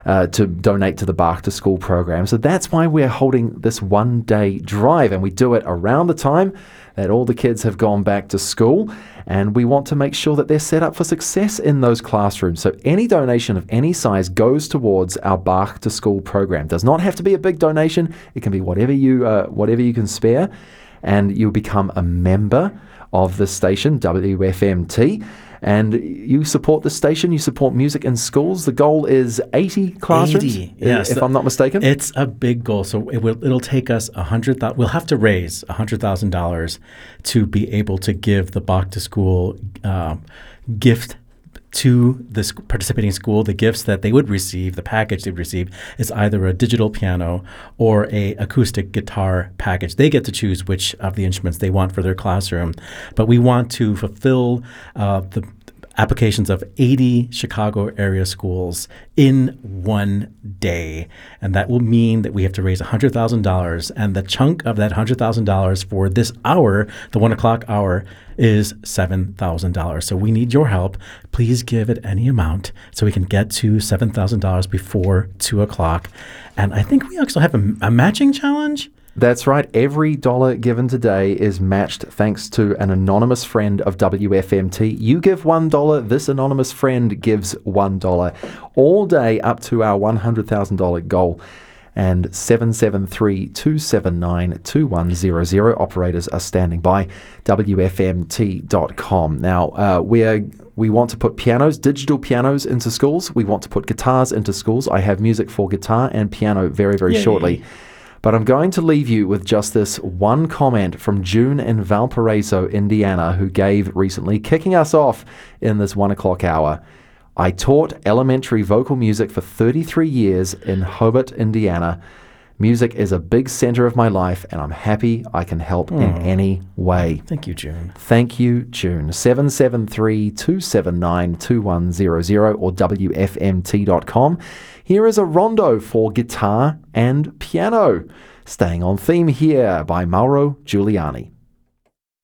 to donate to the Bach to School program. So that's why we're holding this one-day drive, and we do it around the time that all the kids have gone back to school, and we want to make sure that they're set up for success in those classrooms. So any donation of any size goes towards our Bach to School program. Does not have to be a big donation. It can be whatever you can spare, and you'll become a member of the station, WFMT, and you support the station, you support music in schools. The goal is 80 classrooms, 80, yes. if I'm not mistaken. It's a big goal. So it'll take us $100,000. We'll have to raise $100,000 to be able to give the Bach to School gift to this participating school. The gifts that they would receive, the package they would receive, is either a digital piano or a acoustic guitar package. They get to choose which of the instruments they want for their classroom. But we want to fulfill the applications of 80 Chicago area schools in one day. And that will mean that we have to raise $100,000. And the chunk of that $100,000 for this hour, the 1 o'clock hour, is $7,000. So we need your help. Please give it any amount so we can get to $7,000 before 2 o'clock. And I think we also have a matching challenge. That's right. Every dollar given today is matched thanks to an anonymous friend of WFMT. You give $1, this anonymous friend gives $1 all day up to our $100,000 goal. And 773-279-2100 operators are standing by. WFMT.com. Now, we want to put digital pianos into schools. We want to put guitars into schools. I have music for guitar and piano very, very shortly. But I'm going to leave you with just this one comment from June in Valparaiso, Indiana, who gave recently, kicking us off in this 1 o'clock hour. I taught elementary vocal music for 33 years in Hobart, Indiana. Music is a big center of my life, and I'm happy I can help in any way. Thank you, June. Thank you, June. 773-279-2100 or WFMT.com. Here is a rondo for guitar and piano. Staying on theme here by Mauro Giuliani.